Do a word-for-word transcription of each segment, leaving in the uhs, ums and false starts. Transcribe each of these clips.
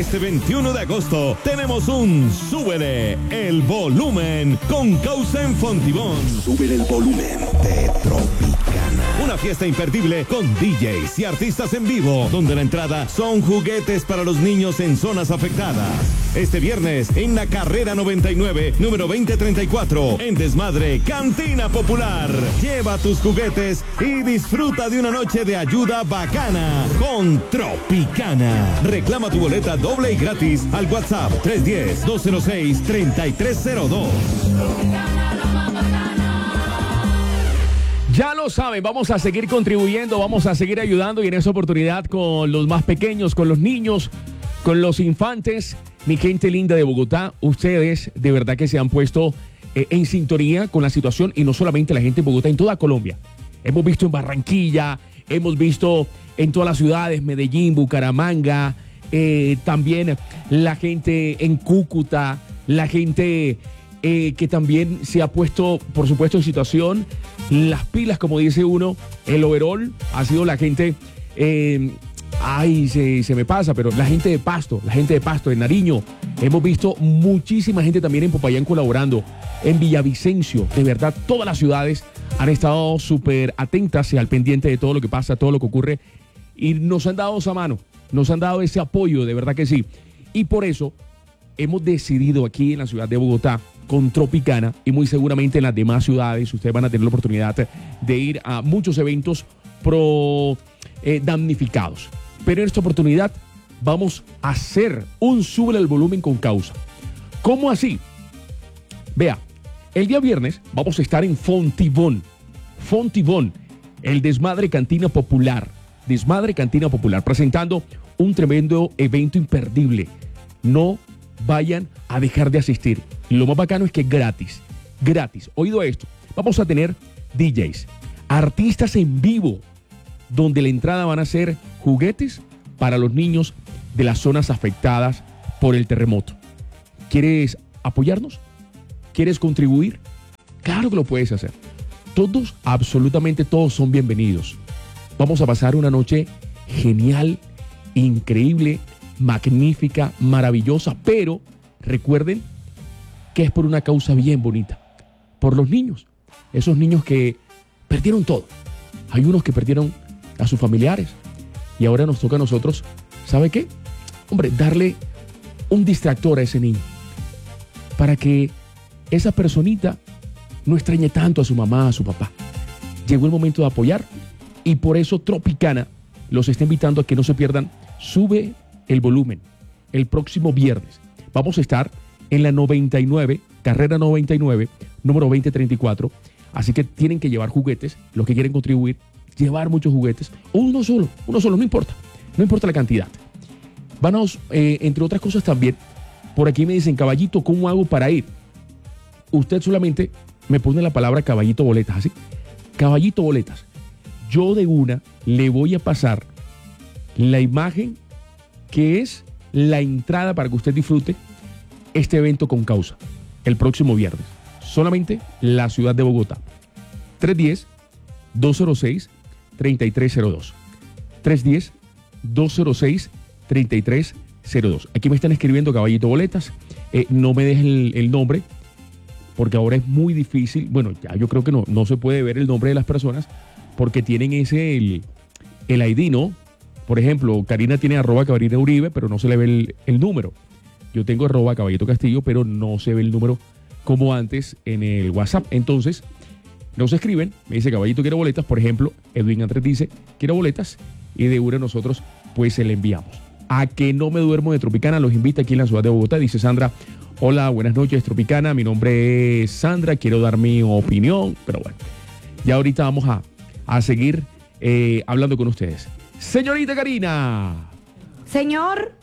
Este veintiuno de agosto tenemos un Súbele el Volumen con Causa en Fontibón. Súbele el volumen de Tropicana. Una fiesta imperdible con D Js y artistas en vivo, donde la entrada son juguetes para los niños en zonas afectadas. Este viernes en la carrera noventa y nueve, número veinte treinta y cuatro, en Desmadre, Cantina Popular. Lleva tus juguetes y disfruta de una noche de ayuda bacana con Tropicana. Reclama tu boleta doble y gratis al WhatsApp tres uno cero, dos cero seis, tres tres cero dos. Ya lo saben, vamos a seguir contribuyendo, vamos a seguir ayudando y en esa oportunidad con los más pequeños, con los niños, con los infantes, mi gente linda de Bogotá, ustedes de verdad que se han puesto eh, en sintonía con la situación y no solamente la gente de Bogotá, en toda Colombia. Hemos visto en Barranquilla, hemos visto en todas las ciudades, Medellín, Bucaramanga, eh, también la gente en Cúcuta, la gente eh, que también se ha puesto, por supuesto, en situación, las pilas, como dice uno, el overall ha sido la gente, eh, ay, se, se me pasa, pero la gente de Pasto, la gente de Pasto, de Nariño, hemos visto muchísima gente también en Popayán colaborando, en Villavicencio, de verdad, todas las ciudades han estado súper atentas y al pendiente de todo lo que pasa, todo lo que ocurre, y nos han dado esa mano, nos han dado ese apoyo, de verdad que sí. Y por eso hemos decidido aquí en la ciudad de Bogotá, con Tropicana, y muy seguramente en las demás ciudades, ustedes van a tener la oportunidad de ir a muchos eventos pro eh, damnificados. Pero en esta oportunidad vamos a hacer un Súbele el Volumen con Causa. ¿Cómo así? Vea, el día viernes vamos a estar en Fontibón. Fontibón, el Desmadre Cantina Popular. Desmadre Cantina Popular, presentando un tremendo evento imperdible. No vayan a dejar de asistir. Lo más bacano es que es gratis. Gratis. Oído esto. Vamos a tener D Js, artistas en vivo, donde la entrada van a ser juguetes para los niños de las zonas afectadas por el terremoto. ¿Quieres apoyarnos? ¿Quieres contribuir? Claro que lo puedes hacer. Todos, absolutamente todos son bienvenidos. Vamos a pasar una noche genial, increíble, magnífica, maravillosa, pero recuerden que es por una causa bien bonita, por los niños, esos niños que perdieron todo. Hay unos que perdieron a sus familiares y ahora nos toca a nosotros, ¿sabe qué? Hombre, darle un distractor a ese niño para que esa personita no extrañe tanto a su mamá, a su papá. Llegó el momento de apoyar y por eso Tropicana los está invitando a que no se pierdan Sube el Volumen el próximo viernes. Vamos a estar en la noventa y nueve, carrera noventa y nueve, número veinte treinta y cuatro. Así que tienen que llevar juguetes, los que quieren contribuir, llevar muchos juguetes, o uno solo, uno solo, no importa, no importa la cantidad. Vamos, eh, entre otras cosas también, por aquí me dicen, caballito, ¿cómo hago para ir? Usted solamente me pone la palabra caballito boletas, ¿así? Caballito boletas. Yo de una le voy a pasar la imagen que es la entrada para que usted disfrute este evento con Causa el próximo viernes. Solamente la ciudad de Bogotá. tres uno cero, dos cero seis, tres tres cero dos. tres uno cero, dos cero seis, tres tres cero dos. Aquí me están escribiendo caballito boletas. Eh, no me dejen el, el nombre, porque ahora es muy difícil. Bueno, ya yo creo que no, no se puede ver el nombre de las personas porque tienen ese, el, el I D, ¿no? Por ejemplo, Karina tiene arroba Cabarina Uribe, pero no se le ve el, el número. Yo tengo arroba Caballito Castillo, pero no se ve el número como antes en el WhatsApp. Entonces, nos escriben, me dice Caballito quiere boletas, por ejemplo, Edwin Andrés dice quiere boletas y de una nosotros pues se le enviamos. A que no me duermo de Tropicana, los invita aquí en la ciudad de Bogotá, dice Sandra. Hola, buenas noches Tropicana, mi nombre es Sandra, quiero dar mi opinión, pero bueno, ya ahorita vamos a, a seguir eh, hablando con ustedes. Señorita Karina. Señor.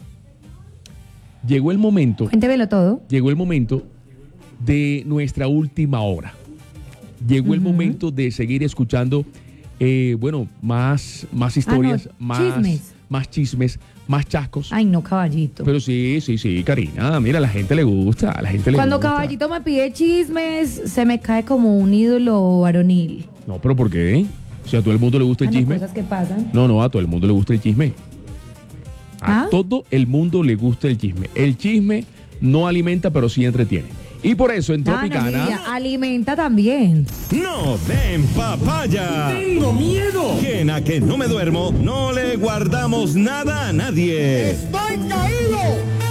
Llegó el momento. Cuéntemelo todo. Llegó el momento de nuestra última hora. Llegó uh-huh. el momento de seguir escuchando, eh, bueno, más, más historias, ah, no, más chismes. más chismes, más chascos. Ay, no, caballito. Pero sí, sí, sí, Karina, mira, a la gente le gusta, a la gente le Cuando gusta. Cuando caballito me pide chismes, se me cae como un ídolo varonil. No, pero ¿por qué? O sea, a todo el mundo le gusta el ah, no, chisme. Cosas que pasan. No, no, a todo el mundo le gusta el chisme. A ¿Ah? todo el mundo le gusta el chisme. El chisme no alimenta, pero sí entretiene. Y por eso en Ah, no, Tropicana... mira, alimenta también. No den papaya. ¡Tengo miedo! Que en A Que No Me Duermo no le guardamos nada a nadie. ¡Estoy caído!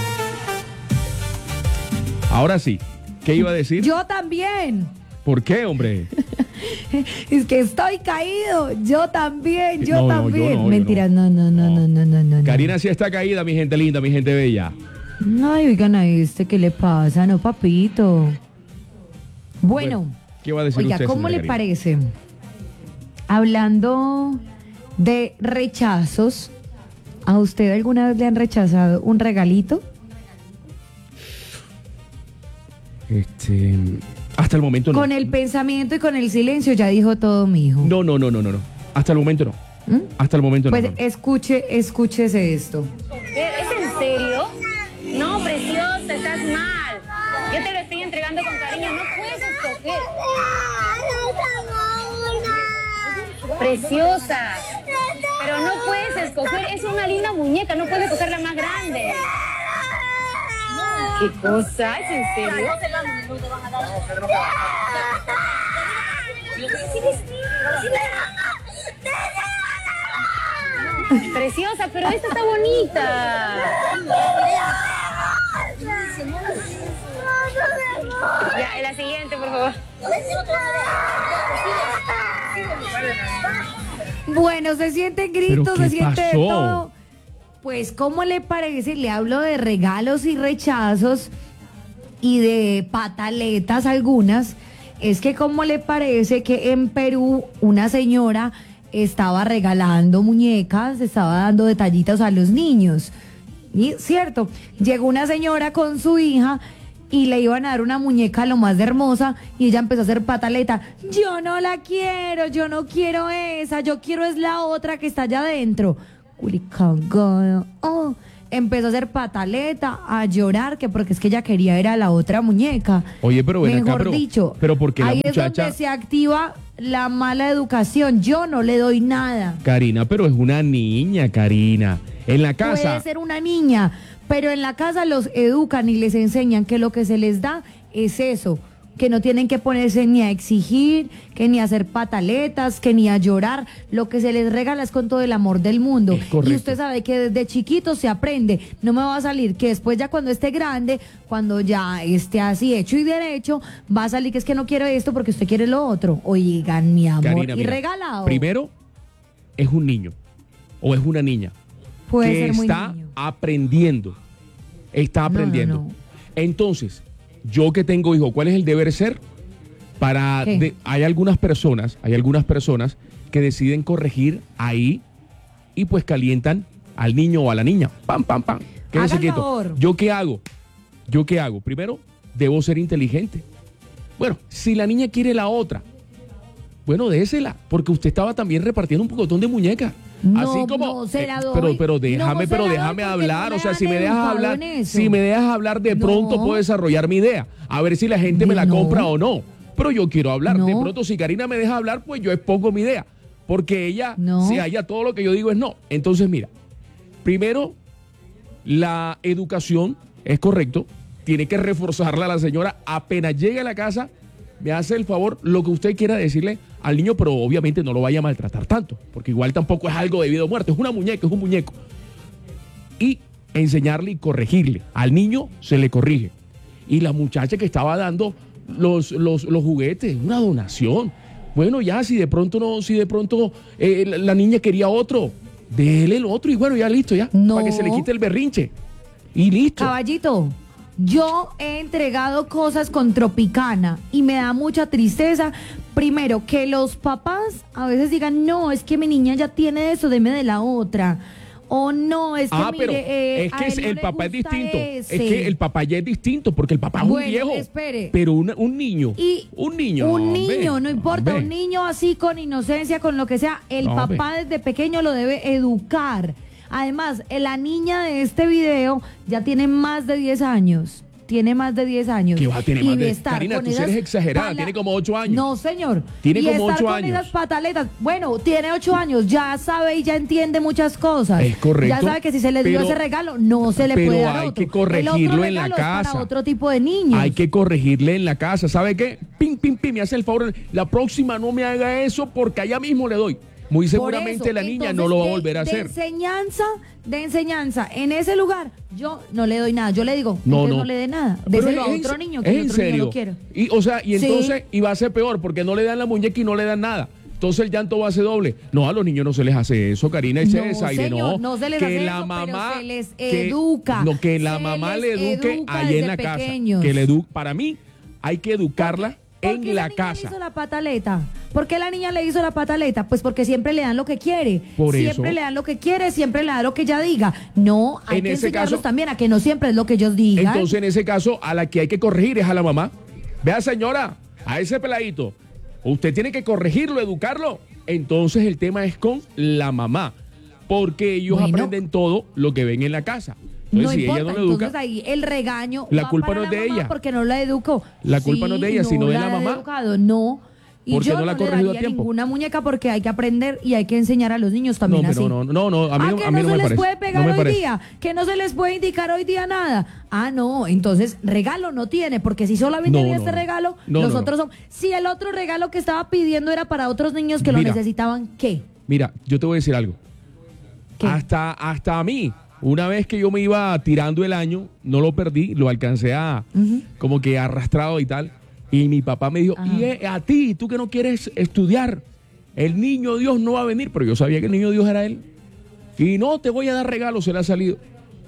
Ahora sí, ¿qué iba a decir? Yo también. ¿Por qué, hombre? Es que estoy caído. Yo también, yo No, no, yo también. no, yo Mentira, no, no, no, no, no, no, no. Karina sí está caída, mi gente linda, mi gente bella. Ay, oigan a este, ¿qué le pasa? No, papito. Bueno, ¿Qué va a decir oiga, usted, ¿cómo señora le Karina? parece? Hablando de rechazos, ¿a usted alguna vez le han rechazado un regalito? Este, hasta el momento no. Con el pensamiento y con el silencio ya dijo todo, mi hijo. No, no, no, no, no, no. Hasta el momento no. ¿Mm? Hasta el momento Pues no. no. escuche, escúchese esto. ¿Es en serio? No, preciosa, estás mal. Yo te lo estoy entregando con cariño, no puedes escoger. Preciosa, pero no puedes escoger, es una linda muñeca, no puedes escoger la más grande. ¿Qué cosa? ¿Es en serio? Preciosa, pero esta está bonita. Ya, la siguiente, por favor. Bueno, se sienten gritos, ¿Pero qué se siente de pasó? todo. Pues, ¿cómo le parece? Le hablo de regalos y rechazos y de pataletas algunas. Es que, ¿cómo le parece que en Perú una señora estaba regalando muñecas, estaba dando detallitos a los niños? Y cierto, llegó una señora con su hija y le iban a dar una muñeca lo más de hermosa y ella empezó a hacer pataleta. Yo no la quiero, yo no quiero esa, yo quiero es la otra que está allá adentro. Culicagada. Oh, empezó a hacer pataleta, a llorar, que porque es que ella quería era la otra muñeca. Oye, pero ven acá, Mejor pero- dicho, pero porque la ahí muchacha- es donde se activa la mala educación. Yo no le doy nada. Karina, pero es una niña, Karina. En la casa. Puede ser una niña, pero en la casa los educan y les enseñan que lo que se les da es eso, que no tienen que ponerse ni a exigir, que ni a hacer pataletas, que ni a llorar. Lo que se les regala es con todo el amor del mundo. Es correcto. Y usted sabe que desde chiquito se aprende. No me va a salir que después ya cuando esté grande, cuando ya esté así hecho y derecho, va a salir que es que no quiero esto porque usted quiere lo otro. Oigan, mi amor, Karina, y mira, regalado. Primero, es un niño o es una niña Puede que ser muy está niño. aprendiendo. Está No, no, aprendiendo. no. Entonces, yo que tengo hijo, ¿cuál es el deber ser? Para ¿Qué? de- hay algunas personas, hay algunas personas que deciden corregir ahí y pues calientan al niño o a la niña. Pam, pam, pam. Quédese Haga el quieto. favor. ¿Yo qué hago? ¿Yo qué hago? Primero, debo ser inteligente. Bueno, si la niña quiere la otra, bueno, désela, porque usted estaba también repartiendo un pocotón de muñecas. No, Así como, no se la eh, doy. pero, pero No déjame, se pero la doy déjame porque hablar. no O sea, me si han me dejas educado hablar, en eso. si me dejas hablar, de No. pronto puedo desarrollar mi idea. A ver si la gente me la No. compra o no. Pero yo quiero hablar. De No. pronto, si Karina me deja hablar, pues yo expongo mi idea. Porque ella, No. si a ella todo lo que yo digo es no. Entonces, mira, primero, la educación es correcto. Tiene que reforzarla a la señora. Apenas llegue a la casa, me hace el favor, lo que usted quiera decirle al niño, pero obviamente no lo vaya a maltratar tanto, porque igual tampoco es algo de vida o muerte, es una muñeca, es un muñeco. Y enseñarle y corregirle. Al niño se le corrige. Y la muchacha que estaba dando los, los, los juguetes, una donación. Bueno, ya si de pronto no, si de pronto eh, la, la niña quería otro, déle el otro y bueno, ya listo, ya. No. Para que se le quite el berrinche. Y listo. Caballito, yo he entregado cosas con Tropicana y me da mucha tristeza. Primero, que los papás a veces digan, no, es que mi niña ya tiene eso, deme de la otra. O no, es que Ah, mire, pero eh, es a que él es- no el le papá es gusta distinto. ese. Es que el papá ya es distinto porque el papá es Bueno, un viejo. espere. Pero una- un niño. Y un niño. Un hombre, niño, no importa, hombre. un niño así con inocencia, con lo que sea, el No, papá hombre. desde pequeño lo debe educar. Además, eh, la niña de este video ya tiene más de diez años. tiene más de diez años. ¿Qué va a tener y más de estar Karina, con tú sí esas eres exagerada, pala- tiene como ocho años. No, señor. Tiene y como estar ocho con años. esas pataletas. Bueno, tiene ocho años, ya sabe y ya entiende muchas cosas. Es correcto, Ya sabe que si se le dio pero- ese regalo, no se le pero puede dar hay otro. que corregirlo El otro en la regalo es casa. para otro tipo de niños. Hay que corregirle en la casa. ¿Sabe qué? Pim, pim, pim, me hace el favor. La próxima no me haga eso porque allá mismo le doy. Muy Por seguramente eso, la niña entonces, no lo va a de- volver a de hacer. enseñanza, de enseñanza, en ese lugar, yo no le doy nada. Yo le digo, No, usted no. no le dé nada. Pero Déselo a es- otro niño que es el en otro niño serio. lo quiera. Y, o sea, y Sí. entonces iba a ser peor porque no le dan la muñeca y no le dan nada. Entonces el llanto va a ser doble. No, a los niños no se les hace eso, Karina, y No, César. señor, no, no se les que hace la eso, pero mamá, se les que- educa. No, que la Se mamá les le eduque educa ahí en desde la pequeños. casa. Que le eduque. Para mí, hay que educarla ¿Por en qué la niña casa. le hizo la pataleta? ¿Por qué la niña le hizo la pataleta? Pues porque siempre le dan lo que quiere. Por siempre eso. le dan lo que quiere, siempre le dan lo que ella diga. No, hay En que ese enseñarlos caso- también a que no siempre es lo que ellos digan. Entonces, en ese caso, a la que hay que corregir es a la mamá. Vea, señora, a ese peladito, usted tiene que corregirlo, educarlo. Entonces, el tema es con la mamá, porque ellos Bueno. aprenden todo lo que ven en la casa. no Entonces, si importa, ella no lo educa, entonces ahí el regaño La va culpa para no es la de mamá ella. porque no la educó. La culpa no es de ella, sino de la ha mamá. educado, no. Y Porque yo no no, la ha le corregido a daría tiempo. ninguna muñeca porque hay que aprender y hay que enseñar a los niños también no, así. pero no, no, no, a mí, ah, no- que a mí no, no, se me les parece. puede No pegar me hoy parece. día, que no se les puede indicar hoy día nada. Ah, no, entonces regalo no tiene, porque si solamente No, había no, este no. regalo, No, los no, otros no. son. Si el otro regalo que estaba pidiendo era para otros niños que Mira. lo necesitaban, ¿qué? Mira, yo te voy a decir algo. ¿Qué? Hasta, hasta a mí, una vez que yo me iba tirando el año, no lo perdí, lo alcancé a Ujú. como que arrastrado y tal. Y mi papá me dijo, Ajá. y eh, a ti, tú que no quieres estudiar, el niño Dios no va a venir. Pero yo sabía que el niño Dios era él. Y no te voy a dar regalos, se le ha salido.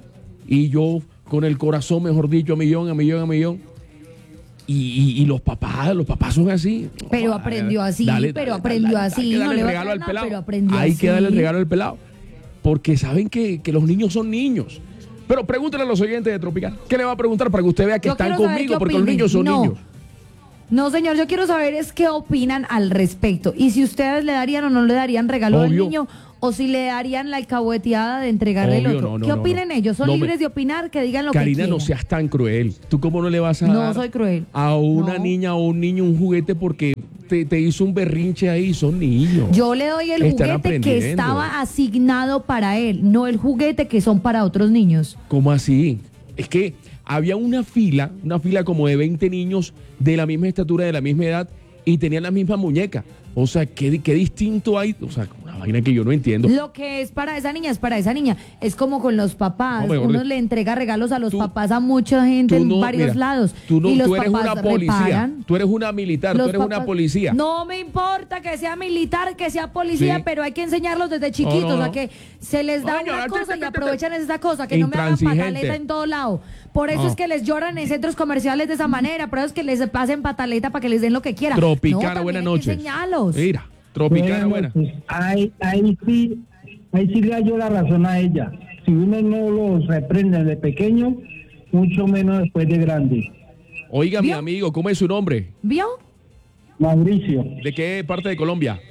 Y yo con el corazón, mejor dicho, a millón, a millón, a millón. Y, y- y los papás, los papás son así. Pero Ah, aprendió así, dale, pero dale, aprendió dale, así, Hay que no darle le el va a regalo dar al nada, pelado. pero aprendió Hay que darle el así. regalo al pelado. Porque saben que, que los niños son niños. Pero pregúntale a los oyentes de Tropical. ¿Qué le va a preguntar para que usted vea que Yo están quiero saber conmigo? qué Porque los opinen. niños son No. niños. No, señor, yo quiero saber es qué opinan al respecto. Y si ustedes le darían o no le darían regalo Obvio. al niño, o si le darían la alcahueteada de entregarle el Obvio, otro. no, no, ¿Qué no, opinan no. ellos? Son No me- libres de opinar, que digan lo Karina, que quieran. no seas tan cruel. ¿Tú cómo no le vas a No dar soy cruel. a una No. niña o un niño un juguete porque te, te hizo un berrinche ahí? Son niños. Yo le doy el Están juguete que aprendiendo. estaba asignado para él, no el juguete que son para otros niños. ¿Cómo así? Es que había una fila, una fila como de veinte niños de la misma estatura, de la misma edad, y tenían la misma muñeca. O sea, ¿qué, qué distinto hay? O sea, una vaina que yo no entiendo. Lo que es para esa niña es para esa niña. Es como con los papás. No, mejor Uno di- le entrega regalos a los Tú- papás a mucha gente Tú en no- varios mira, lados. Tú, no, y los tú eres papás una policía. reparan. Tú eres una militar, Los tú eres una papás- policía. No me importa que sea militar, que sea policía, Sí. pero hay que enseñarlos desde chiquitos, No, no, no. a que se les da No, señora, una te- cosa te- y te- aprovechan esa cosa, que no me hagan Intransigente. pataleta en todo lado. Por eso No. es que les lloran en centros comerciales de esa manera, por eso es que les pasen pataleta para que les den lo que quieran. Tropicana, No, también buenas hay que noches. enseñarlos. Mira, Tropicana, buena. Pues, ahí, ahí sí, ahí sí le hallo la razón a ella. Si uno no los reprende de pequeño, mucho menos después de grande. Oiga, mi ¿Vio? amigo, ¿cómo es su nombre? ¿Vio? Mauricio, ¿De qué parte de Colombia?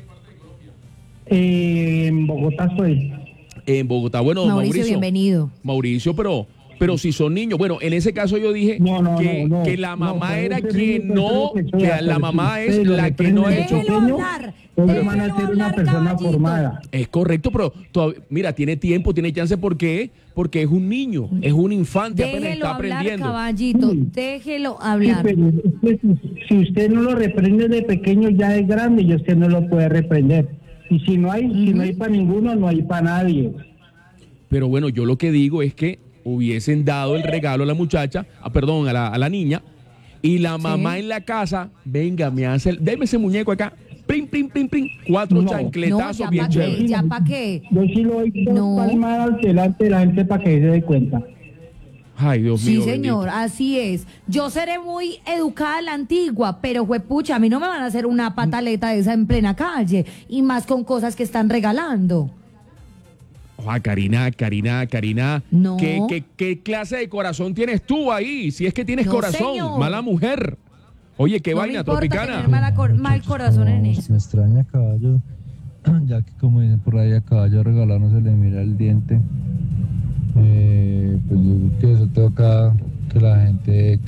eh, en Bogotá estoy. En Bogotá. Bueno, Mauricio, Mauricio. bienvenido. Mauricio, pero, pero si son niños. Bueno, en ese caso yo dije No, no, que, no, no, que la no, mamá pero era ese quien niño no, puede ser lo que que sea, la pero mamá si es usted lo la que no ha reprende hecho. de Déjelo pequeño, hablar, ellos van déjelo a ser una hablar, persona caballito. formada. Es correcto, pero todavía- mira, tiene tiempo, tiene chance. ¿Por qué? Porque es un niño, es un infante, apenas Déjelo está hablar, aprendiendo. caballito, Sí. déjelo Sí, hablar. pero es que si- si usted no lo reprende de pequeño, ya es grande y usted no lo puede reprender. Y si no hay, si no hay para ninguno, no hay para nadie. Pero bueno, yo lo que digo es que hubiesen dado el regalo a la muchacha, ah, perdón, a la, a la niña, y la mamá en la casa, venga, me hace, el, deme ese muñeco acá, prim, prim, prim, prim, cuatro No. chancletazos No, ya bien pa' qué, chéveres. ya pa' qué. Yo sí lo oí dos No. palmadas delante de la gente para que se dé cuenta. Ay, Dios Sí, mío. señor, bendito. así es. Yo seré muy educada a la antigua, pero juepucha, a mí no me van a hacer una pataleta de esa en plena calle, y más con cosas que están regalando. Ah, Karina, Karina, Karina. No. ¿Qué, qué, qué clase de corazón tienes tú ahí? Si es que tienes No, corazón, señor. mala mujer. Oye, qué No me vaina, importa Tropicana. tener mala cor- mal corazón en No, eso. Me extraña caballo, ya que como dicen por ahí a caballo regalado no se le mira el diente. Eh, pues yo creo que eso toca que la gente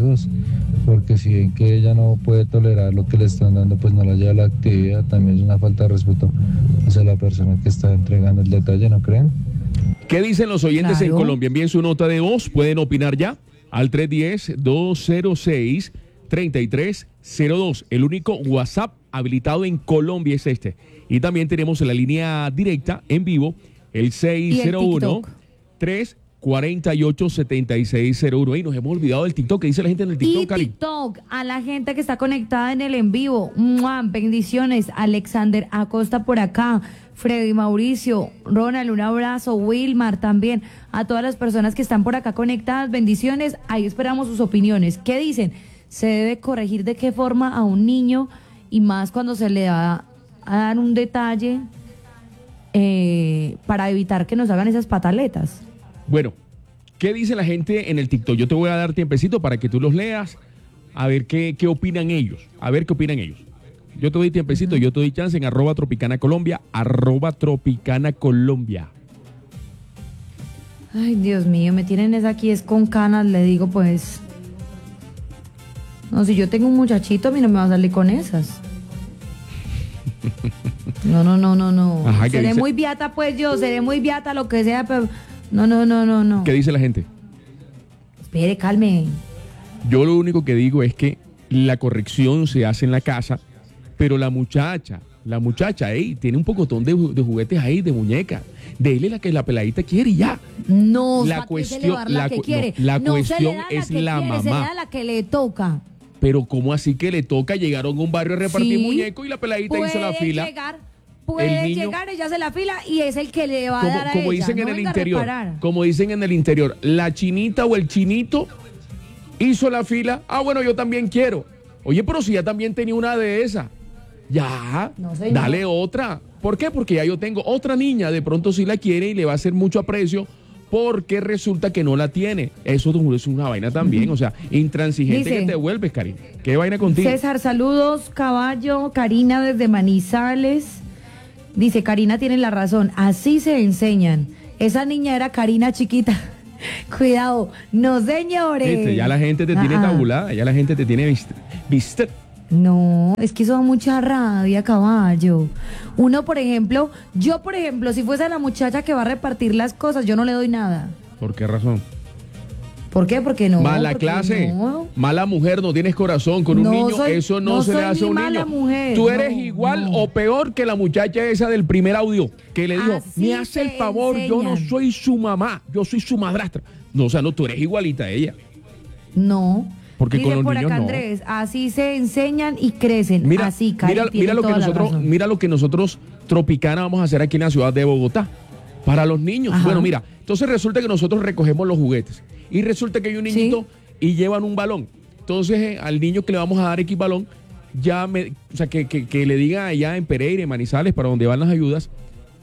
dos, porque si ven que ella no puede tolerar lo que le están dando, pues no la lleva a la actividad. También es una falta de respeto hacia la persona que está entregando el detalle, ¿no creen? ¿Qué dicen los oyentes Claro. en Colombia? Envíen su nota de voz, pueden opinar ya al tres uno cero, dos cero seis, tres tres cero dos. El único WhatsApp habilitado en Colombia es este. Y también tenemos la línea directa en vivo, el seis cero uno, tres cuatro ocho, siete seis cero uno. Y nos hemos olvidado del TikTok. ¿Qué dice la gente en el TikTok, Y Cari? TikTok, a la gente que está conectada en el en vivo. ¡Mua! Bendiciones. Alexander Acosta por acá. Freddy Mauricio, Ronald, un abrazo. Wilmar también. A todas las personas que están por acá conectadas, bendiciones. Ahí esperamos sus opiniones. ¿Qué dicen? ¿Se debe corregir de qué forma a un niño? Y más cuando se le da a dar un detalle eh, para evitar que nos hagan esas pataletas. Bueno, ¿qué dice la gente en el TikTok? Yo te voy a dar tiempecito para que tú los leas, a ver qué, qué opinan ellos, a ver qué opinan ellos. Yo te doy tiempecito, yo te doy chance en arroba Tropicana Colombia, arroba Tropicana Colombia. Ay, Dios mío, me tienen esa aquí, es con canas, le digo pues. No, si yo tengo un muchachito, a mí no me va a salir con esas. No, no, no, no, no. Ajá, ¿qué seré dice? muy beata, pues yo, seré muy beata, lo que sea, pero... No, no, no, no, no. ¿Qué dice la gente? Espere, calme. Yo lo único que digo es que la corrección se hace en la casa, pero la muchacha, la muchacha, ey, tiene un pocotón de, ju- de juguetes ahí, de muñecas. Dele la que la peladita quiere y ya. No, La ¿pa' qué se le cuestión- va a dar la, la que cu- quiere? no, la No se le cuestión da es que la quiere, se le mamá. da la que le toca. Pero ¿cómo así que le toca? Llegaron a un barrio a repartir Sí. muñecos y la peladita hizo la Puede fila. Llegar, puede El niño- llegar, ella hace la fila y es el que le va a Como, dar a como ella. dicen en No el venga a interior, reparar. como dicen en el interior, la chinita o el chinito hizo la fila. Ah, bueno, yo también quiero. Oye, pero si ya también tenía una de esas, ya, No, señor. dale otra. ¿Por qué? Porque ya yo tengo otra niña, de pronto sí la quiere y le va a hacer mucho aprecio porque resulta que no la tiene. Eso es una vaina también, o sea, intransigente Dice- que te vuelves, Karina. ¿Qué vaina contigo? César, saludos, caballo, Karina desde Manizales. Dice, Karina tiene la razón, así se enseñan. Esa niña era Karina chiquita. Cuidado, no señores. Viste, ya la gente te tiene Ah, ah. tabulada, ya la gente te tiene viste. ¿Viste? No, es que eso da mucha rabia, caballo. Uno, por ejemplo, yo, por ejemplo, si fuese la muchacha que va a repartir las cosas, yo no le doy nada. ¿Por qué razón? ¿Por qué? Porque no. Mala porque clase, no. mala mujer, no tienes corazón con un No niño, soy- eso no, no se le soy hace a ni un mala niño. mujer, Tú no, eres igual no. o peor que la muchacha esa del primer audio que le dijo, Así me hace el se favor, yo no enseñan. soy su mamá, yo soy su madrastra. No, o sea, no, tú eres igualita a ella. No. Porque Dice con los por niños acá no. Andrés, así se enseñan y crecen. Mira, así, Karen, mira, tiene mira lo que toda la nosotros, razón. mira lo que nosotros Tropicana vamos a hacer aquí en la ciudad de Bogotá para los niños. Ajá. Bueno, mira, entonces resulta que nosotros recogemos los juguetes y resulta que hay un Sí. niñito y llevan un balón. Entonces eh, al niño que le vamos a dar X balón, ya me, o sea, que, que, que le diga allá en Pereira, en Manizales, para donde van las ayudas,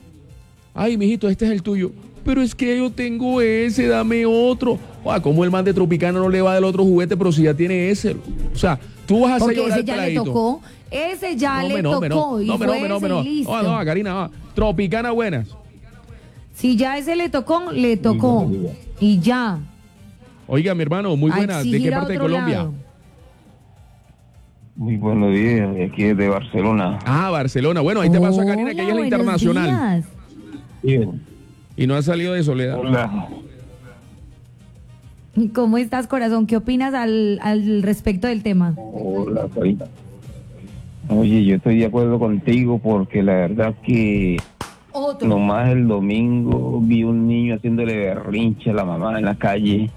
ay, mijito, este es el tuyo. Pero es que yo tengo ese, dame otro. O sea, ¿cómo el man de Tropicana no le va del otro juguete, pero si ya tiene ese? O sea, tú vas a hacer Porque llorar ese al ya le peladito. tocó. Ese ya No, le me, no, me, tocó. no, y no, me, fue no, me, no, ese me, no. y listo. Oh, no, Karina, va. Tropicana buenas. Si ya ese le tocó, le tocó. Y ya. Oiga, mi hermano, muy A buenas. ¿De qué exigir a parte de otro Colombia? lado. Muy buenos días, de aquí desde Barcelona. Ah, Barcelona. Bueno, ahí te paso a Karina, que ella es la Hola, buenos internacional. días. Bien. Y no ha salido de Soledad. Hola. ¿Y ¿Cómo estás, corazón? ¿Qué opinas al, al respecto del tema? Hola, Karina. Oye, yo estoy de acuerdo contigo porque la verdad que Otro. nomás el domingo vi un niño haciéndole berrinche a la mamá en la calle.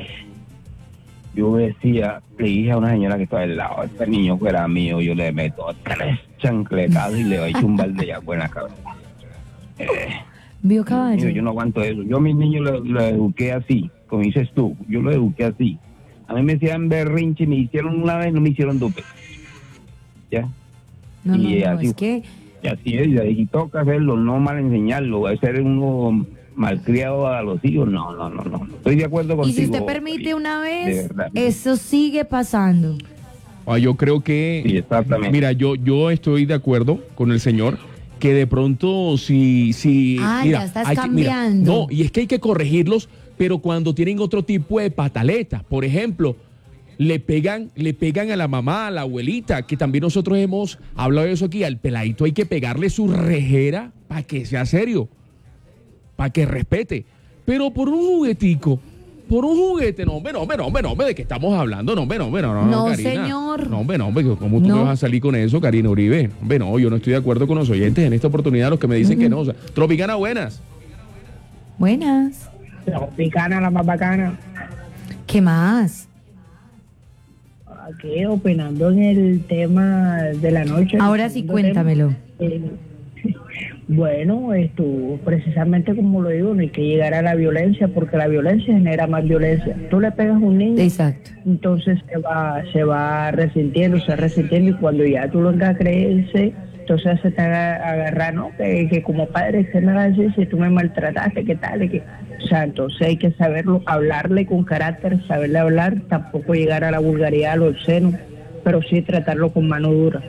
Yo decía, le dije a una señora que estaba al lado, este niño fuera mío, yo le meto tres chancletadas y le doy un balde de agua en la cabeza. Eh, ¿Vio, caballo? Mira, yo no aguanto eso. Yo a mis niños lo, lo eduqué así, como dices tú. Yo lo eduqué así. A mí me hacían berrinche, me hicieron una vez, no me hicieron dos veces. ¿Ya? No, no, y no, así- es que... Y así es, y ahí toca hacerlo, no mal enseñarlo. A ser uno malcriado a los hijos, no, no, no, no. Estoy de acuerdo Y contigo. si usted permite una de vez, verdad. eso sigue pasando. Ah, yo creo que... Sí, exactamente. Mira, yo, yo estoy de acuerdo con el señor que de pronto si... si Ah, mira, ya estás hay que- mira, cambiando. no, y es que hay que corregirlos, pero cuando tienen otro tipo de pataletas. Por ejemplo, le pegan, le pegan a la mamá, a la abuelita, que también nosotros hemos hablado de eso aquí. Al peladito hay que pegarle su rejera para que sea serio, para que respete. Pero por un juguetico, por un juguete, no, hombre, no, hombre, no, hombre, no, hombre, ¿de qué estamos hablando? No, hombre, no, hombre, no, no, No, Karina. señor. No, hombre, no, hombre, ¿cómo tú No. me vas a salir con eso, Karina Uribe? Hombre, no, yo no estoy de acuerdo con los oyentes en esta oportunidad, los que me dicen que no. O sea, Tropicana, buenas. Buenas. Tropicana, la más bacana. ¿Qué más? Aquí opinando en el tema de la noche. Ahora sí, segundo cuéntamelo. tema. Eh, bueno, esto, precisamente como lo digo, no hay que llegar a la violencia, porque la violencia genera más violencia. Tú le pegas a un niño, Exacto. entonces se va, se va resintiendo, se va resintiendo, y cuando ya tú lo hagas creerse, entonces se te haga agarrar, ¿no? Que, que como padre, ¿qué me vas a decir si tú me maltrataste? ¿Qué tal? ¿Qué? O sea, entonces hay que saberlo, hablarle con carácter, saberle hablar, tampoco llegar a la vulgaridad, a lo obsceno, pero sí tratarlo con mano dura.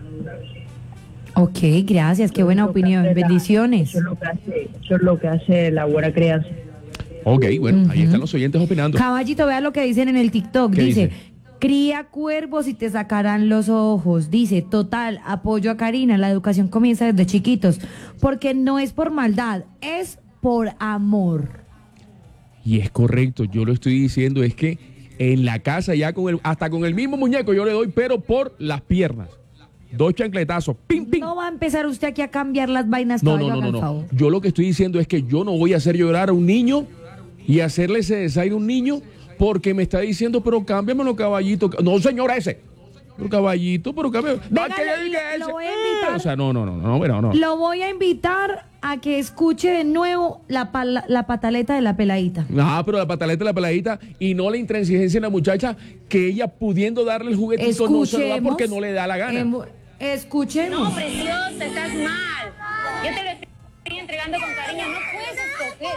Ok, gracias, qué buena Eso es lo que opinión. hace la- Bendiciones. Eso es lo que hace, eso es lo que hace la buena crianza. Ok, bueno, ahí Ujú. están los oyentes opinando. Caballito, vea lo que dicen en el TikTok. ¿Qué Dice, dice? cría cuervos y te sacarán los ojos. Dice, total, apoyo a Karina. La educación comienza desde chiquitos. Porque no es por maldad, es por amor. Y es correcto, yo lo estoy diciendo, es que en la casa ya con el, hasta con el mismo muñeco yo le doy, pero por las piernas. Dos chancletazos, pim, pim. No va a empezar usted aquí a cambiar las vainas. No, caballo, no, no, haga no, el no. favor. Yo lo que estoy diciendo es que yo no voy a hacer llorar a un niño y hacerle ese desaire a un niño porque me está diciendo, pero cámbiamelo, caballito. No, señor, ese. Pero caballito, pero cámbiamelo. Venga, Ah, que yo lo- diga lo ese. voy a Eh, invitar. O sea, no, no, no, no, no, no. Lo voy a invitar a que escuche de nuevo la, pala- la pataleta de la peladita. Ah, pero la pataleta, la peladita y no la intransigencia en la muchacha que ella pudiendo darle el juguetito no se lo da porque no le da la gana. Em- escuchemos. No, preciosa, estás mal. Yo te lo estoy entregando con cariño, no puedes escoger.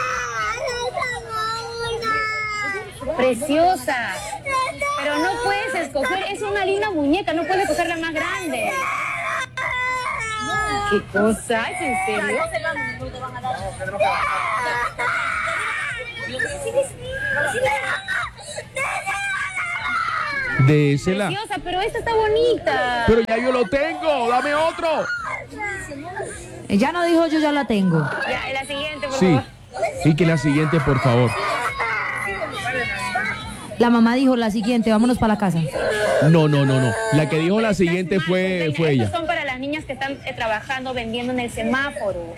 Preciosa, pero no puedes escoger, es una linda muñeca, no puedes escoger la más grande. ¿Qué cosa? ¿Es en serio? Désela. Preciosa, pero esta está bonita. Pero ya yo lo tengo, dame otro. Ella no dijo yo ya la tengo. Ya, la siguiente, por Sí. favor. Y que la siguiente, por favor. La mamá dijo la siguiente, vámonos para la casa. No, no, no, no. La que dijo la Estás siguiente mal, fue, Venga, fue estos ella. son para las niñas que están eh, trabajando, vendiendo en el semáforo.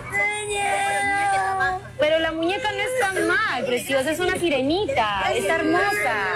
Pero la muñeca no es tan mal, preciosa, es una sirenita, es hermosa.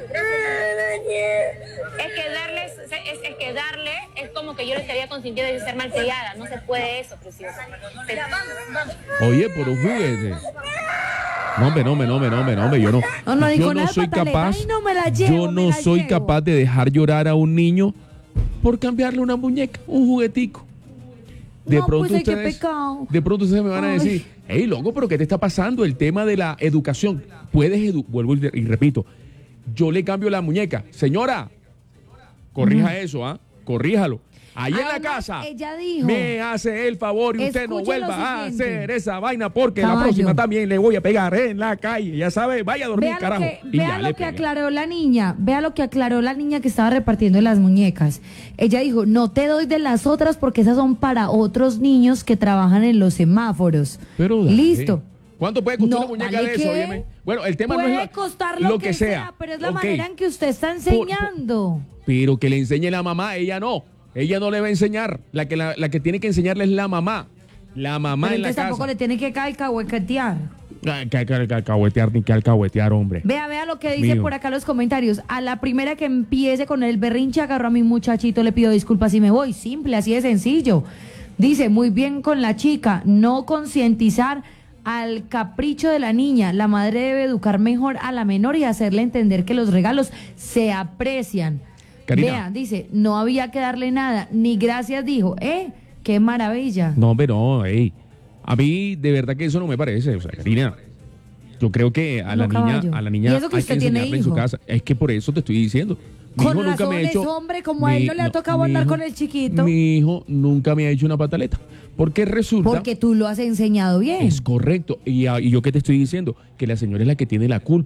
Es que darles, es, es que darle es como que yo le estaría consintiendo de ser malcriada, no se puede eso, preciosa. Se- Oye, por un juguete. No, hombre, no, hombre, no, hombre, no, hombre, no, hombre, yo no. No, no, ni yo con no esa soy pataleta. capaz. Ay, no me la llevo, yo me no la soy llevo. capaz de dejar llorar a un niño por cambiarle una muñeca, un juguetico. De No, pronto pues, ay, qué ustedes, pecado. de pronto ustedes me van a Ay. decir, hey, loco, pero ¿qué te está pasando? El tema de la educación. Puedes edu vuelvo y, y repito, yo le cambio la muñeca. Señora, corrija eso, ¿ah? Corríjalo. Ahí en la Además, casa, ella dijo- me hace el favor y usted no Escuche lo vuelva a siguiente. hacer esa vaina porque la Caballo. próxima también le voy a pegar en la calle. Ya sabe, vaya a dormir, Vea lo carajo. que, Y vea ya lo le que pegué. aclaró la niña, vea lo que aclaró la niña que estaba repartiendo las muñecas. Ella dijo, no te doy de las otras porque esas son para otros niños que trabajan en los semáforos. Pero dale. Listo. ¿Cuánto puede costar No, una muñeca ¿vale de eso? qué? Óyeme? Bueno, el tema Puede no es la- costar lo, que, sea, pero es la Ok. manera en que usted está enseñando. Pero que le enseñe la mamá, ella no. Ella no le va a enseñar. La que, la, la que tiene que enseñarle es la mamá. La mamá Pero en la entonces tampoco casa. le tiene que calcahuetear. Ay, que, que, que alcahuetear ni que alcahuetear, hombre. Vea, vea lo que dice Mío. por acá los comentarios. A la primera que empiece con el berrinche, agarro a mi muchachito, le pido disculpas y me voy. Simple, así de sencillo. Dice, muy bien con la chica, no concientizar al capricho de la niña. La madre debe educar mejor a la menor y hacerle entender que los regalos se aprecian. Karina. Vea, dice, no había que darle nada, ni gracias dijo. ¿Eh? ¡Qué maravilla! No, hombre, no, ey. A mí, de verdad que eso no me parece. O sea, Karina, yo creo que a la No, niña, caballo. a la Y niña eso que hay usted que tiene enseñarle en su hijo. casa. Es que por eso te estoy diciendo. Mi Con hijo nunca razón me ha es hecho. hombre, como a él mi- no le ha tocado mi andar hijo- con el chiquito. Mi hijo nunca me ha hecho una pataleta. Porque resulta. Porque tú lo has enseñado bien. Es correcto. Y, ah, y yo qué te estoy diciendo, que la señora es la que tiene la culpa.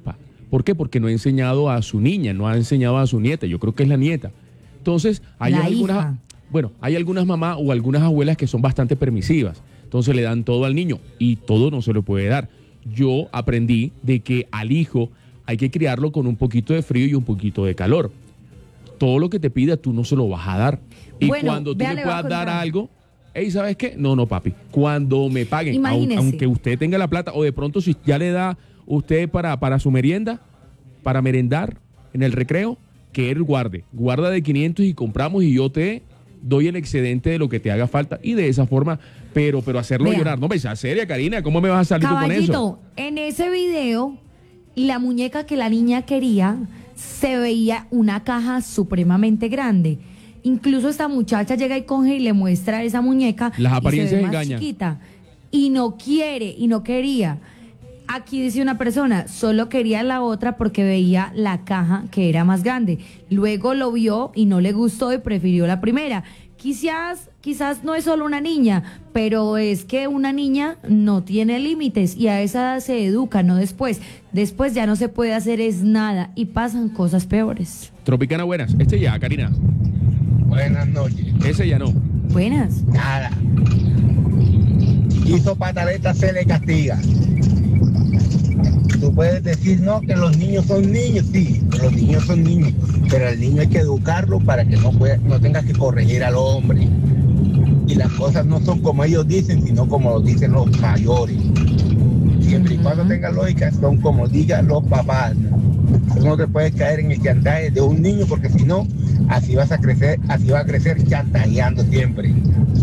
¿Por qué? Porque no ha enseñado a su niña, no ha enseñado a su nieta. Yo creo que es la nieta. Entonces, hay La algunas, hija. bueno, hay algunas mamás o algunas abuelas que son bastante permisivas. Entonces le dan todo al niño y todo no se lo puede dar. Yo aprendí de que al hijo hay que criarlo con un poquito de frío y un poquito de calor. Todo lo que te pida tú no se lo vas a dar. Y Bueno, cuando tú vea, le le voy a puedas dar contar. algo, hey, ¿sabes qué? No, no, papi. Cuando me paguen, aun- Imagínese. aunque usted tenga la plata, o de pronto si ya le da usted para, para su merienda, para merendar en el recreo, que él guarde. Guarda de quinientos y compramos y yo te doy el excedente de lo que te haga falta. Y de esa forma, pero, pero hacerlo Vea. llorar. No, pues, seria, Karina, ¿cómo me vas a salir tú con eso? Caballito, en ese video, la muñeca que la niña quería, se veía una caja supremamente grande. Incluso esta muchacha llega y coge y le muestra esa muñeca. Las y se apariencias ve más engañan. chiquita. Y no quiere, y no quería. Aquí dice una persona, solo quería la otra porque veía la caja que era más grande. Luego lo vio y no le gustó y prefirió la primera. Quizás, quizás no es solo una niña, pero es que una niña no tiene límites y a esa edad se educa, no después. Después ya no se puede hacer es nada y pasan cosas peores. Tropicana, buenas. Este ya, Karina. Buenas noches. Ese ya no. Buenas. Nada. Hizo pataleta, se le castiga. Tú puedes decir, no, que los niños son niños, sí, los niños son niños, pero al niño hay que educarlo para que no, pueda, no tenga que corregir al hombre. Y las cosas no son como ellos dicen, sino como lo dicen los mayores. Siempre y cuando tenga lógica, son como digan los papás. Tú no te puedes caer en el chantaje de un niño, porque si no, así vas a crecer, así va a crecer chantajeando siempre.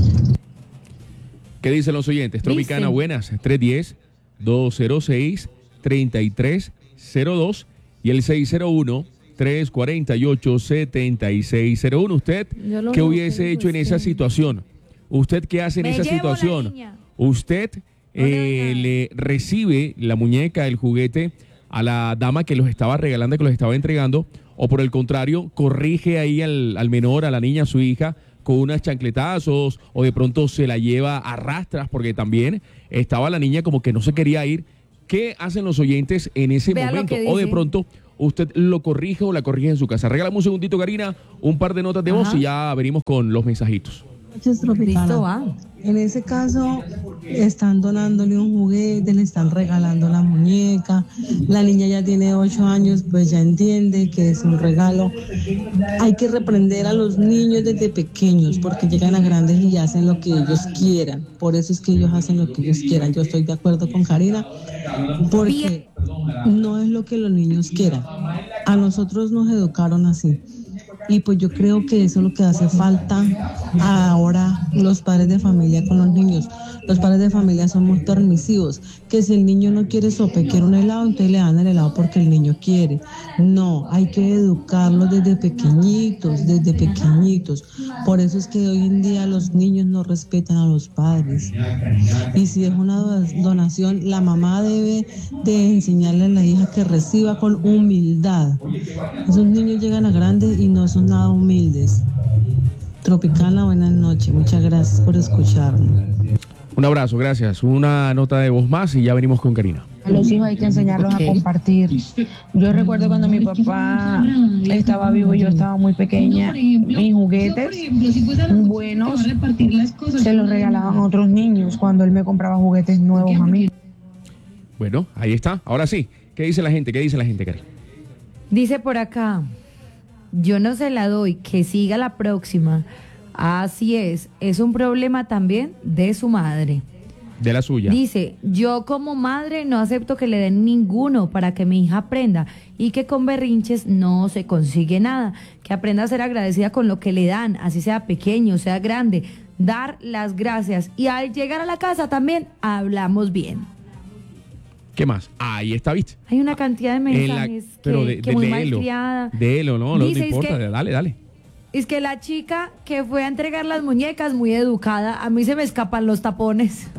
¿Qué dicen los oyentes? Tropicana, Dicen. buenas. tres uno cero, dos cero seis, tres tres cero dos y el seis cero uno, tres cuatro ocho, siete seis cero uno. ¿Usted Yo lo qué único hubiese que hecho en digo es esa que- situación? ¿Usted qué hace en Me esa llevo la situación? niña. ¿Usted No le eh, hagas. le recibe la muñeca, el juguete a la dama que los estaba regalando, que los estaba entregando? ¿O por el contrario, corrige ahí al, al menor, a la niña, a su hija, con unas chancletazos, o de pronto se la lleva a rastras, porque también estaba la niña como que no se quería ir? ¿Qué hacen los oyentes en ese Vea lo momento? que O de dice. pronto usted lo corrige o la corrige en su casa. Regálame un segundito, Karina, un par de notas de voz Ajá. y ya venimos con los mensajitos. Noches, Tropicana. Listo, va. En ese caso, están donándole un juguete, le están regalando la muñeca. La niña ya tiene ocho años, pues ya entiende que es un regalo. Hay que reprender a los niños desde pequeños, porque llegan a grandes y hacen lo que ellos quieran. Por eso es que ellos hacen lo que ellos quieran. Yo estoy de acuerdo con Karina, porque no es lo que los niños quieran. A nosotros nos educaron así. Y pues yo creo que eso es lo que hace falta ahora los padres de familia con los niños. Los padres de familia son muy permisivos, que si el niño no quiere sopa y quiere un helado, entonces le dan el helado porque el niño quiere. No, hay que educarlos desde pequeñitos, desde pequeñitos. Por eso es que hoy en día los niños no respetan a los padres. Y si es una do- donación, la mamá debe de enseñarle a la hija que reciba con humildad. Esos niños llegan a grandes y no son nada humildes. Tropicana, buenas noches. Muchas gracias por escucharme. Un abrazo, gracias. Una nota de voz más y ya venimos con Karina. A los hijos hay que enseñarlos Ok. a compartir. Yo recuerdo cuando mi papá estaba vivo, yo estaba muy pequeña, mis juguetes buenos se los regalaban a otros niños cuando él me compraba juguetes nuevos a mí. Bueno, ahí está. Ahora sí. ¿Qué dice la gente? ¿Qué dice la gente, Karina? Dice por acá, yo no se la doy, que siga la próxima. Así es, es un problema también de su madre. De la suya. Dice, yo como madre no acepto que le den ninguno para que mi hija aprenda y que con berrinches no se consigue nada, que aprenda a ser agradecida con lo que le dan, así sea pequeño, sea grande, dar las gracias y al llegar a la casa también hablamos bien. ¿Qué más? Ahí está, ¿viste? Hay una cantidad de En la- mensajes pero que, de, que de- muy léelo. malcriada. Léelo, no, no Dice, te es importa. que- Dale, dale. Es que la chica que fue a entregar las muñecas, muy educada, a mí se me escapan los tapones.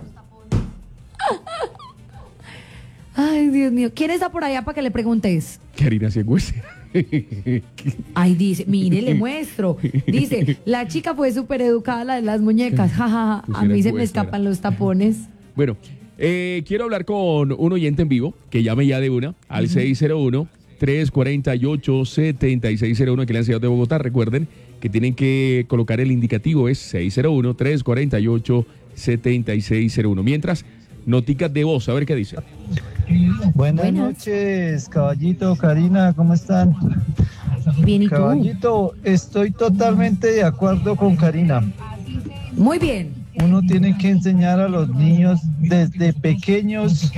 Ay, Dios mío. ¿Quién está por allá para que le preguntes? Karina Ciegüese. Ay, dice, mire, le muestro. Dice, la chica fue súper educada, la de las muñecas. Ja, ja, ja. A mí se me escapan los tapones. Bueno, eh, quiero hablar con un oyente en vivo que llame ya de una al seis cero uno, tres cuatro ocho, siete seis cero uno, que le han ciudad de Bogotá. Recuerden que tienen que colocar el indicativo, es seis cero uno, tres cuatro ocho, siete seis cero uno. Mientras, noticas de voz, a ver qué dice. Buenas, Buenas. noches, Caballito, Karina, ¿cómo están? Bien, ¿y tú? Caballito, estoy totalmente de acuerdo con Karina. Muy bien. Uno tiene que enseñar a los niños desde pequeños,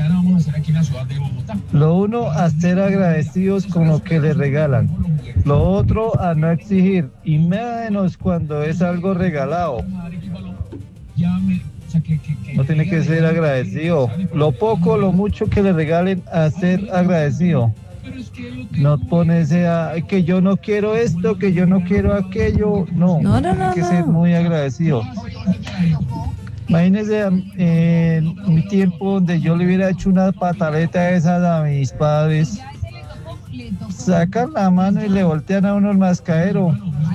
lo uno, a ser agradecidos con lo que les regalan, lo otro, a no exigir, y menos cuando es algo regalado. No tiene que ser agradecido, lo poco, lo mucho que le regalen, a ser agradecido. No ponerse a que yo no quiero esto, que yo no quiero aquello, no, no, no, no hay que no. ser muy agradecido. Imagínense en mi tiempo donde yo le hubiera hecho una pataleta esas a mis padres, sacan la mano y le voltean a uno el mascadero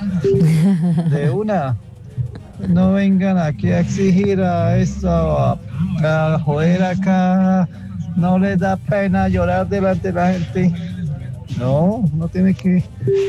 de una. No vengan aquí a exigir a esto, a, a joder acá, no les da pena llorar delante de la gente. No, no tiene que.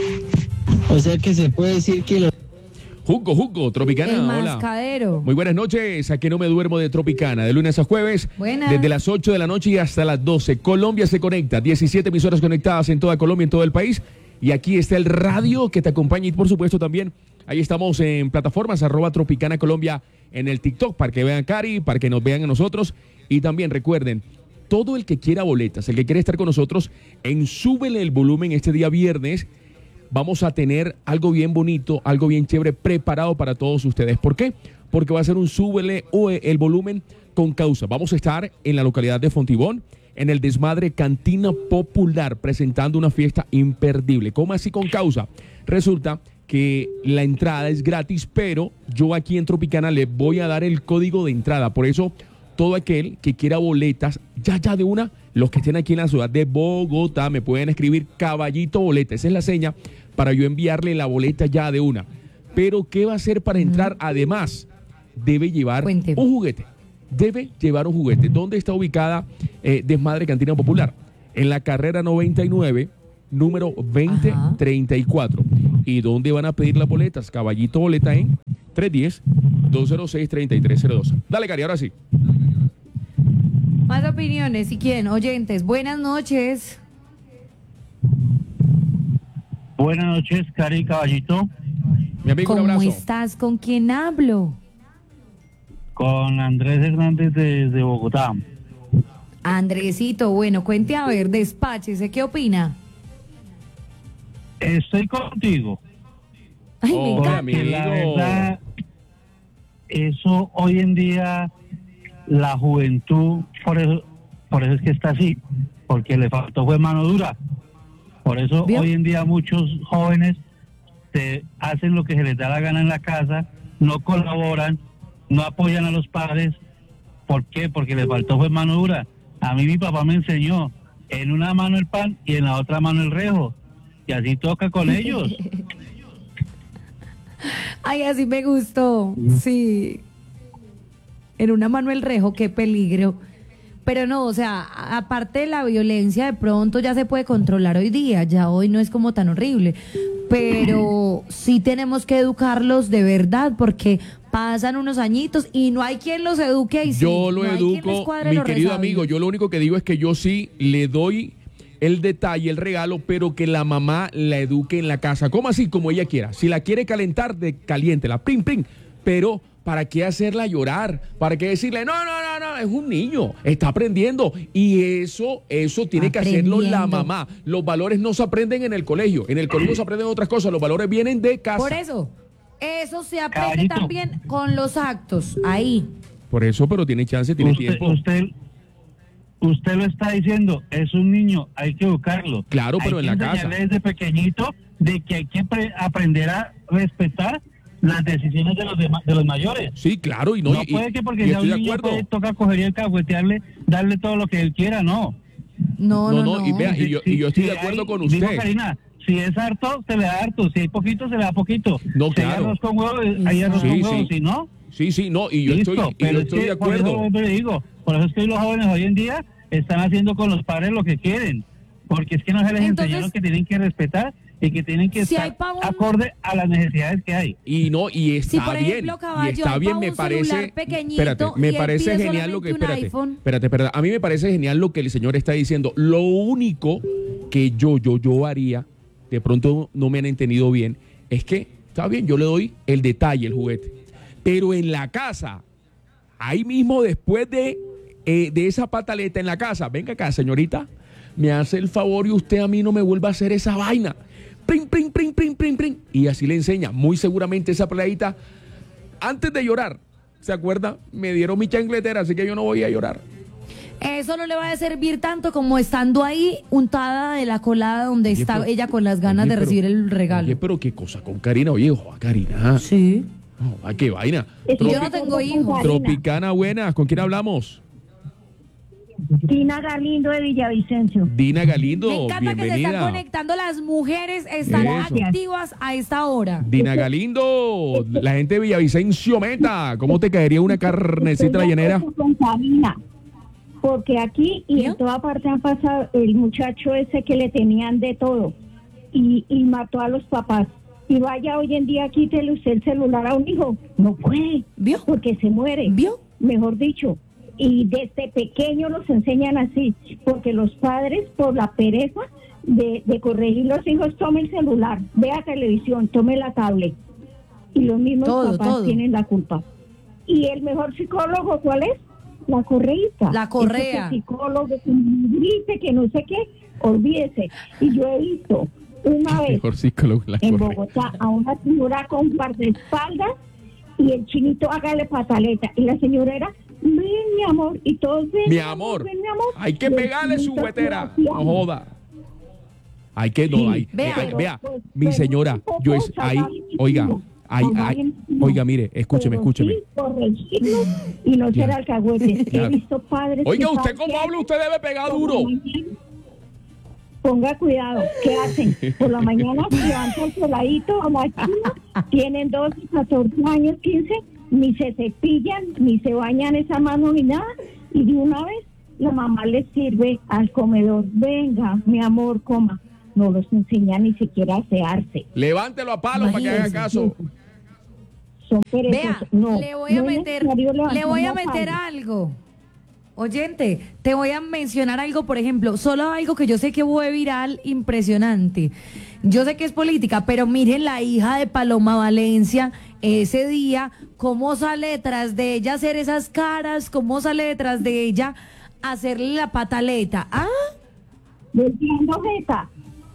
O sea que se puede decir que los... Jugo, Jugo, Tropicana, El hola. mascadero. Muy buenas noches, aquí no me duermo de Tropicana, de lunes a jueves, Buenas. desde las ocho de la noche y hasta las doce. Colombia se conecta, diecisiete emisoras conectadas en toda Colombia, en todo el país. Y aquí está el radio que te acompaña y por supuesto también, ahí estamos en plataformas, arroba Tropicana Colombia en el TikTok, para que vean a Cari, para que nos vean a nosotros. Y también recuerden, todo el que quiera boletas, el que quiere estar con nosotros, en Súbele el Volumen este día viernes, vamos a tener algo bien bonito, algo bien chévere preparado para todos ustedes. ¿Por qué? Porque va a ser un Súbele el Volumen con causa. Vamos a estar en la localidad de Fontibón, en el Desmadre Cantina Popular, presentando una fiesta imperdible. ¿Cómo así con causa? Resulta que la entrada es gratis, pero yo aquí en Tropicana les voy a dar el código de entrada. Por eso, todo aquel que quiera boletas, ya, ya de una, los que estén aquí en la ciudad de Bogotá, me pueden escribir Caballito Boleta. Esa es la seña para yo enviarle la boleta ya de una. Pero, ¿qué va a hacer para entrar? Además, debe llevar Cuénteme. un juguete. Debe llevar un juguete. ¿Dónde está ubicada eh, Desmadre Cantina Popular? En la carrera noventa y nueve, número veinte treinta y cuatro. ¿Y dónde van a pedir las boletas? Caballito Boleta en tres uno cero, dos cero seis, tres tres cero dos. Dale, Cari, ahora sí. Más opiniones, si quieren, oyentes. Buenas noches. Buenas noches, Cari, Caballito. Mi amigo, un ¿Cómo abrazo. estás? ¿Con quién hablo? Con Andrés Hernández desde Bogotá. Andresito, bueno, cuente a ver, despáchese, ¿qué opina? Estoy contigo. Ay, me Hola, encanta. amigo. La verdad, eso hoy en día, la juventud, por eso, por eso es que está así, porque le faltó fue mano dura. Por eso ¿Vio? hoy en día muchos jóvenes se hacen lo que se les da la gana en la casa, no colaboran, no apoyan a los padres. ¿Por qué? Porque les faltó fue mano dura. A mí mi papá me enseñó, en una mano el pan y en la otra mano el rejo. Y así toca con ellos. Ay, así me gustó. Sí. En una mano el rejo, qué peligro. Pero no, o sea, a- aparte de la violencia, de pronto ya se puede controlar hoy día. Ya hoy no es como tan horrible. Pero sí tenemos que educarlos de verdad, porque pasan unos añitos y no hay quien los eduque ahí. Yo lo no hay quien les educo, cuadre mi los querido resabios. amigo. Yo lo único que digo es que yo sí le doy el detalle, el regalo, pero que la mamá la eduque en la casa. ¿Cómo así? Como ella quiera. Si la quiere calentar, de caliéntela, prim, prim. Pero, ¿para qué hacerla llorar? ¿Para qué decirle, no, no, no, no, es un niño, está aprendiendo? Y eso, eso tiene que hacerlo la Aprendiendo. mamá. Los valores no se aprenden en el colegio. En el colegio se aprenden otras cosas. Los valores vienen de casa. Por eso, eso se aprende Caballito. también con los actos. Ahí. Por eso, pero tiene chance, tiene Usted, tiempo. usted, usted lo está diciendo, es un niño, hay que educarlo. Claro, pero Hay en que la casa. enseñarle desde pequeñito de que hay que pre- aprender a respetar las decisiones de los dema- de los mayores. Sí, claro, y no, No y- puede que porque y sea estoy un de niño acuerdo. pues, toca coger y alcahuetearle, darle todo lo que él quiera, no. No, No, no, no, y vea, y yo, y yo estoy Si de acuerdo hay- con digo, usted. Karina, si es harto, se le da harto, si hay poquito, se le da poquito. No, Si hay claro. arroz con huevo, hay arroz Sí, con huevo, sí. si no, Sí, sí, no, y yo listo. estoy, y Pero yo es estoy que de por eso acuerdo. siempre le digo, por eso es que los jóvenes hoy en día están haciendo con los padres lo que quieren. porque es que no se les Entonces, enseñaron que tienen que respetar y que tienen que si estar hay pa' un- acorde a las necesidades que hay. Y no, y está Si, por bien. ejemplo, caballo, y está hay bien, pa' me un parece. celular pequeñito Espérate, y me él parece pide genial lo que. solamente un Espérate, iPhone. espérate, espérate. A mí me parece genial lo que el señor está diciendo. Lo único que yo, yo, yo haría, de pronto no me han entendido bien, es que, está bien, yo le doy el detalle, el juguete. Pero en la casa, ahí mismo después de, eh, de esa pataleta en la casa, venga acá, señorita, me hace el favor y usted a mí no me vuelva a hacer esa vaina. Prin, prin, prin, prin, prin, prin. Y así le enseña. Muy seguramente esa peladita, antes de llorar, ¿se acuerda? Me dieron mi chancletera, así que yo no voy a llorar. Eso no le va a servir tanto como estando ahí untada de la colada donde Oye, está pero- ella con las ganas Oye, de pero- recibir el regalo. Oye, pero qué cosa con Karina. Oye, joder, Karina. Sí. Ay, qué vaina. Yo no tengo hijos. Tropicana, buenas. ¿Con quién hablamos? Dina Galindo de Villavicencio. Dina Galindo, Me encanta que se están bienvenida. conectando las mujeres, están Eso. activas a esta hora. Dina Galindo, la gente de Villavicencio Meta. ¿Cómo te caería una carnecita Estoy de llanera? acuerdo con Karina, porque aquí y en toda parte han pasado el muchacho ese que le tenían de todo y, y mató a los papás. Y vaya hoy en día, quítele usted el celular a un hijo. No puede, ¿vio? Porque se muere, ¿vio? Mejor dicho. Y desde pequeño los enseñan así, porque los padres, por la pereza de, de corregir los hijos, tome el celular, vea televisión, tome la tablet. Y los mismos Todo, papás todo. tienen la culpa. ¿Y el mejor psicólogo cuál es? La correíta. La correa. Ese psicólogo que dice que no sé qué, olvídese. Y yo he visto una vez Mejor psicólogo, la en correcta. Bogotá a una señora con guardaespaldas y el chinito hágale pataleta. Y la señora era, ven mi amor, y todos ven Mi amor, ven, mi amor. hay que Y el pegarle su chinito juguetera. hacía- No joda. Hay que, no, Sí, hay, vea, hay- pero, vea, pues, mi pero señora, un poco yo es, ahí, salvaje, oiga, no, ahí, salvaje, ahí, no. oiga, mire, escúcheme, Pero escúcheme. sí, corregirlo y no ser alcahuetes. Claro. He visto padres. Oiga, que usted saben como qué habla, hacen usted debe pegar por duro. la mañana. Ponga cuidado, ¿qué hacen? Por la mañana se levanta el peladito a la china, tienen doce, catorce años, quince, ni se cepillan, ni se bañan esa mano ni nada, y de una vez la mamá les sirve al comedor, venga, mi amor, coma. No los enseña ni siquiera a asearse. Levántelo a palo para que haga caso. Son perezosos. Vea, no, le voy a no es meter, necesario le levantar voy a la meter falda. algo. Oyente, te voy a mencionar algo, por ejemplo, solo algo que yo sé que fue viral, impresionante. Yo sé que es política, pero miren la hija de Paloma Valencia ese día, cómo sale detrás de ella a hacer esas caras, cómo sale detrás de ella a hacerle la pataleta. ¿Ah? Metiendo jeta.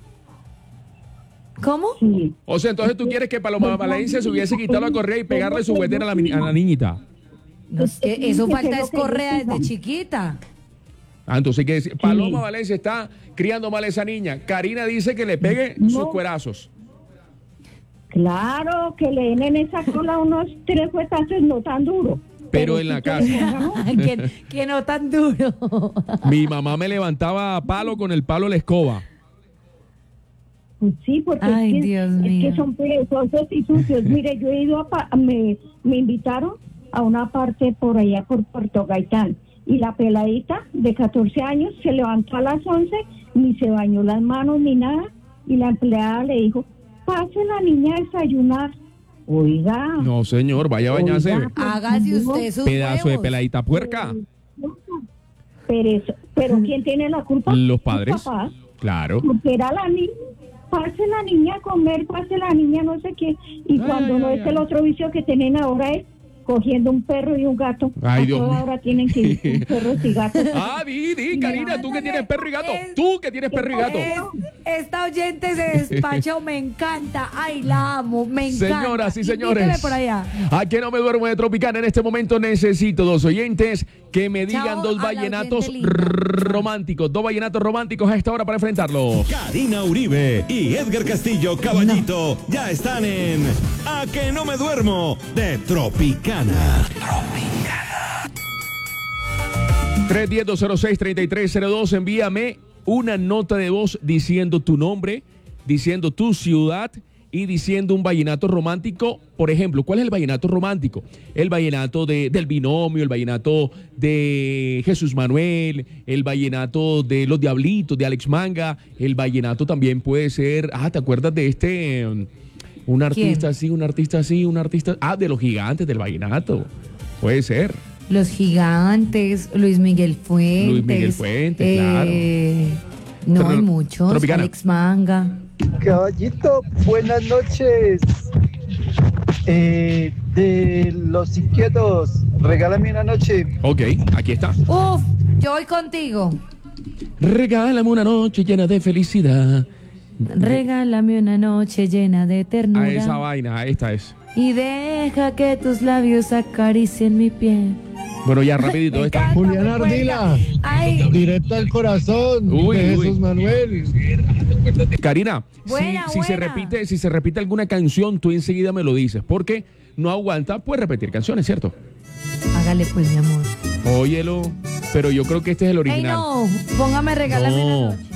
¿Cómo? Sí. O sea, entonces tú quieres que Paloma Valencia se hubiese quitado la correa y pegarle su juguetera a la, mi- a la niñita. No, es que eso Que falta sea lo es que yo correa diga. desde chiquita. Ah, entonces hay que decir, Paloma Valencia está criando mal a esa niña. Karina dice que le pegue sus No. cuerazos. Claro, que le den en esa cola unos tres fuetazos, no tan duro. Pero en la casa. que, que no tan duro. Mi mamá me levantaba a palo con el palo de la escoba. Pues sí, porque Ay, es, que, Dios es mío. que son perezosos y sucios. Mire, yo he ido a, pa- me, me invitaron a una parte por allá por Puerto Gaitán y la peladita de catorce años se levantó a las once, ni se bañó las manos ni nada, y la empleada le dijo, pase la niña a desayunar. Oiga. No, señor, vaya a bañarse. Oiga, Hágase usted sus Pedazo de huevos. peladita puerca. Perezo. Pero ¿quién tiene la culpa? Los padres. papás. Claro. Porque era la niña, pase la niña a comer, pase la niña no sé qué, y cuando no es el otro vicio que tienen ahora es cogiendo un perro y un gato. Ay, A Dios toda mío. hora tienen que ir con perros y gatos. Ah, di, di, Karina, tú que tienes perro y gato. Tú que tienes perro y gato. Es- esta oyente se despachó, me encanta. Ay, la amo, me encanta. Señoras y Invíteme señores, por allá. a que no me duermo de Tropicana. En este momento necesito dos oyentes que me digan Chao dos a la vallenatos oyente linda. románticos. Dos vallenatos románticos a esta hora para enfrentarlos. Karina Uribe y Edgar Castillo Caballito ya están en A que no me duermo de Tropicana. tres uno cero, dos cero seis, tres tres cero dos. Envíame una nota de voz diciendo tu nombre, diciendo tu ciudad y diciendo un vallenato romántico. Por ejemplo, ¿cuál es el vallenato romántico? El vallenato de, del Binomio, el vallenato de Jesús Manuel, el vallenato de Los Diablitos, de Alex Manga, el vallenato también puede ser, ah, ¿te acuerdas de este, um, un artista ¿Quién? así, un artista así, un artista, ah, de los gigantes del vallenato? Puede ser. Los Gigantes, Luis Miguel Fuentes. Luis Miguel Fuentes, eh, No Tro- hay muchos. Tropicana. Alex Manga. Caballito, buenas noches. Eh, de Los Inquietos, regálame una noche. Ok, aquí está. Uf, yo voy contigo. Regálame una noche llena de felicidad. Regálame una noche llena de ternura. A esa vaina, esta es. Y deja que tus labios acaricien mi piel. Bueno, ya rapidito esta. Julián Ardila, Ay, directo al corazón Uy, de uy. Jesús Manuel. Karina, Buena, si, si se buena. repite, si se repite alguna canción, tú enseguida me lo dices, porque no aguanta, pues repetir canciones, ¿cierto? hágale pues, mi amor. Óyelo, pero yo creo que este es el Ey, original. no, póngame, regálame No. una noche.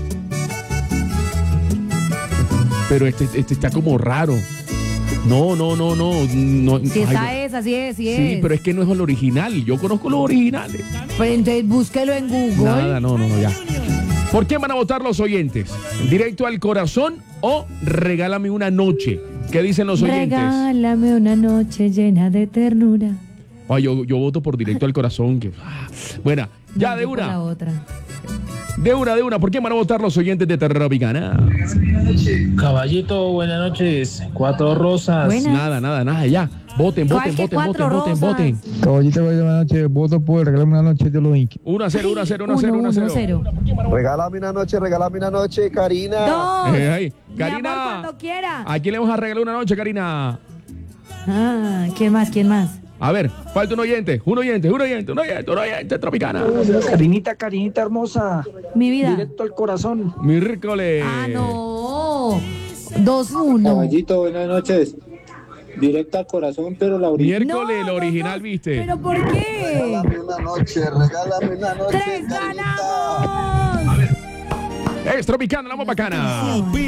Pero este, este está como raro. No, no, no, no. no Si ay, esta no. es, así es, así es. Sí, pero es que no es el original. Yo conozco los originales. Pero entonces búsquelo en Google. Nada, no, no, no, ya. ¿Por qué van a votar los oyentes? ¿Directo al corazón o regálame una noche? ¿Qué dicen los oyentes? Regálame una noche llena de ternura. Ay, yo, yo voto por directo al corazón. Que, ah, buena, ya No, de yo por la una. otra. De una, de una. ¿Por qué van a votar los oyentes de Tropicana? Caballito, buenas noches. Cuatro rosas. Buenas. Nada, nada, nada, ya. Voten, ¿Cuál voten, que voten, cuatro voten, voten, rosas? voten. Caballito, buenas noches. Voto por regálame una noche de Los Inquietos. uno a cero, uno a cero, uno a cero, Uno, uno a uno, cero. cero. Regálame una noche, regálame una noche, Karina. Dos. Eh, ahí. Mi amor, Karina, cuando quiera. ¿a quién le vamos a regalar una noche, Karina? Ah, ¿quién más? ¿Quién más? A ver, falta un oyente, un oyente, un oyente, un oyente, un oyente, Tropicana. Karinita, Karinita hermosa. Mi vida. Directo al corazón. Miércoles. Ah, no. Dos, uno. Caballito, buenas noches. Directo al corazón, pero la original. Miércoles, No, el no, original, no. ¿viste? ¿Pero por qué? Regálame una noche, regálame una noche. ¡Tres Karinita. ganamos! Es Tropicana, la más bacana.